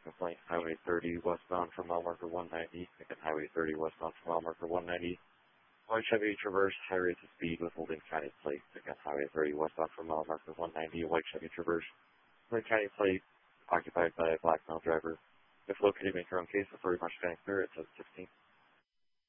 complaint. Highway 30 westbound from mile marker 190. Again, Highway 30 westbound from mile marker 190. White Chevy Traverse, high rates of speed with Holding County plate. Again, Highway 30 westbound from mile marker 190. White Chevy Traverse, Holding County plate, occupied by a black male driver. If located, make your own case before you march standing clear. It says 16.